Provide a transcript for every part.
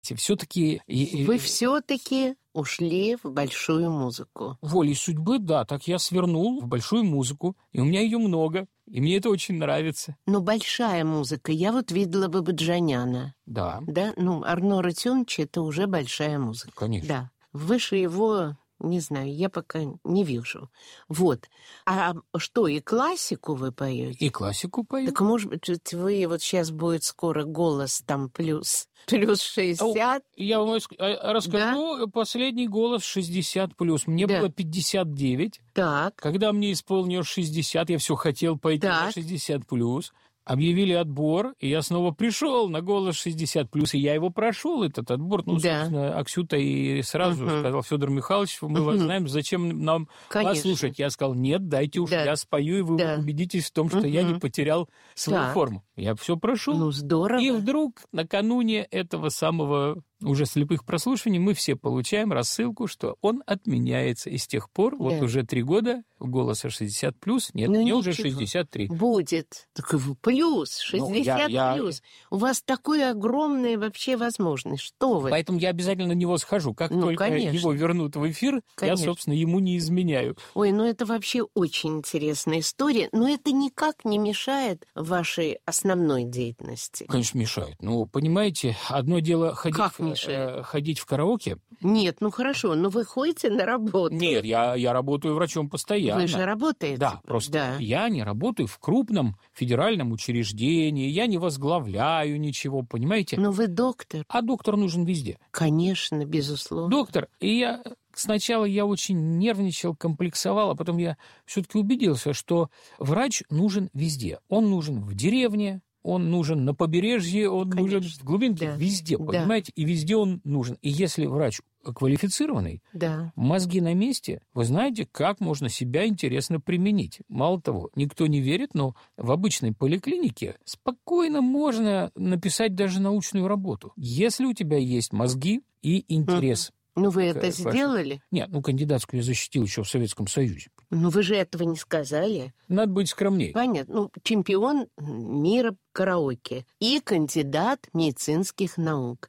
Все-таки... Вы все-таки ушли в большую музыку. Волей судьбы, да, так я свернул в большую музыку, и у меня ее много, и мне это очень нравится. Но большая музыка, я вот видела Бабаджаняна. Да. Да, Арно Ротюнч — это уже большая музыка. Конечно. Да, выше его... Не знаю, я пока не вижу. Вот. А что, и классику вы поете? И классику пою. Так, может быть, вы вот сейчас будет скоро голос там плюс 60? Я вам расскажу, да? Последний голос 60+. Мне было 59. Так. Когда мне исполнилось 60, я все хотел пойти на 60+. Объявили отбор, и я снова пришел на голос 60+, и я его прошел, этот отбор. Собственно, Аксюта и сразу сказал: Федор Михайлович, мы вас знаем, зачем нам вас слушать? Я сказал: нет, дайте уж, я спою, и вы убедитесь в том, что я не потерял свою форму. Я все прошел. Здорово. И вдруг накануне этого самого уже слепых прослушиваний мы все получаем рассылку, что он отменяется. И с тех пор, вот уже 3 года, голоса 60+, нет, мне уже 63. Будет. Так плюс, 60 плюс. У вас такой огромная вообще возможность. Что вы? Поэтому я обязательно на него схожу. Как только его вернут в эфир, я, собственно, ему не изменяю. Ой, это вообще очень интересная история, но это никак не мешает вашей основной деятельности. Конечно, мешает. Понимаете, одно дело ходить в караоке. Нет, хорошо, но вы ходите на работу. Нет, я работаю врачом постоянно. Вы же работаете. Да, просто я не работаю в крупном федеральном учреждении, я не возглавляю ничего, понимаете? Но вы доктор. А доктор нужен везде. Конечно, безусловно. Доктор, и сначала я очень нервничал, комплексовал, а потом я все-таки убедился, что врач нужен везде. Он нужен в деревне, он нужен на побережье, он нужен в глубинке, везде, понимаете? И везде он нужен. И если врач квалифицированный, мозги на месте, вы знаете, как можно себя интересно применить. Мало того, никто не верит, но в обычной поликлинике спокойно можно написать даже научную работу, если у тебя есть мозги и интерес. Вы это сделали? Нет, кандидатскую я защитил еще в Советском Союзе. Вы же этого не сказали. Надо быть скромнее. Понятно. Чемпион мира караоке и кандидат медицинских наук.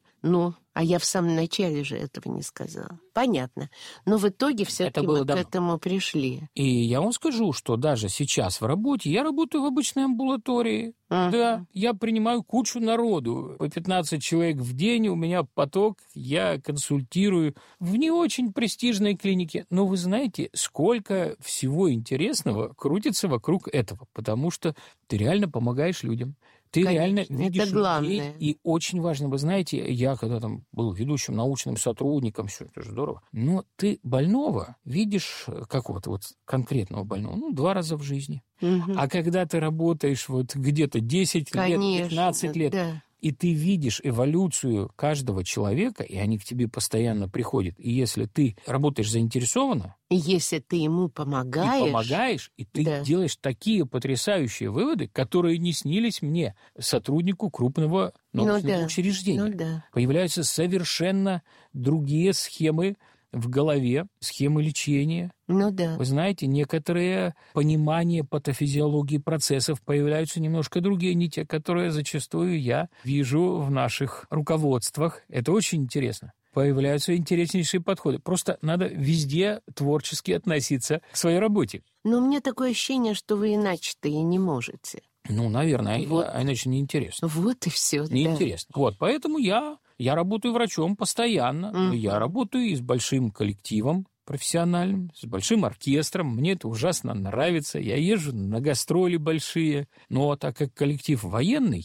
А я в самом начале же этого не сказала. Понятно. Но в итоге все-таки мы к этому пришли. И я вам скажу, что даже сейчас в работе я работаю в обычной амбулатории. Да, я принимаю кучу народу. По 15 человек в день у меня поток, я консультирую в не очень престижной клинике. Но вы знаете, сколько всего интересного крутится вокруг этого, потому что ты реально помогаешь людям. Ты реально видишь людей, и очень важно, вы знаете, я когда там был ведущим научным сотрудником, все это же здорово, но ты больного видишь, какого-то вот конкретного больного, 2 раза в жизни. А когда ты работаешь где-то 10 лет, 15 лет, и ты видишь эволюцию каждого человека, и они к тебе постоянно приходят, и если ты работаешь заинтересованно, и если ты ему помогаешь, и ты делаешь такие потрясающие выводы, которые не снились мне, сотруднику крупного научного учреждения. Появляются совершенно другие схемы в голове, схемы лечения. Вы знаете, некоторые понимания патофизиологии процессов появляются немножко другие, не те, которые зачастую я вижу в наших руководствах. Это очень интересно. Появляются интереснейшие подходы. Просто надо везде творчески относиться к своей работе. Но у меня такое ощущение, что вы иначе-то и не можете. Наверное, иначе неинтересно. Вот и все. Неинтересно. Поэтому я работаю врачом постоянно. Я работаю и с большим коллективом профессиональным, с большим оркестром. Мне это ужасно нравится. Я езжу на гастроли большие. Но так как коллектив военный,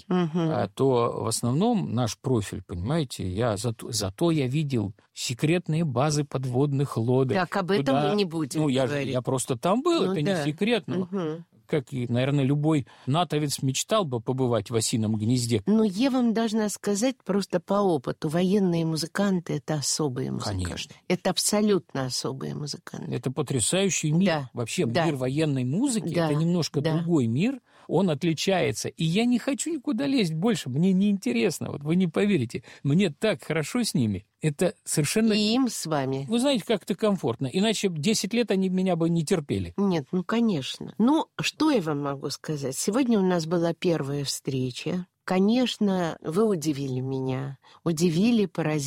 то в основном наш профиль, понимаете, зато я видел секретные базы подводных лодок. Так, об этом мы не будем говорить. Я просто там был, это не секретно. Как и, наверное, любой натовец мечтал бы побывать в осином гнезде. Но я вам должна сказать просто по опыту. Военные музыканты – это особые музыканты. Конечно. Это абсолютно особые музыканты. Это потрясающий мир. Вообще мир военной музыки – это немножко другой мир. Он отличается. И я не хочу никуда лезть больше. Мне неинтересно. Вы не поверите. Мне так хорошо с ними. Это совершенно... И им с вами. Вы знаете, как это комфортно. Иначе 10 лет они меня бы не терпели. Нет, конечно. Что я вам могу сказать? Сегодня у нас была первая встреча. Конечно, вы удивили меня. Удивили, поразили.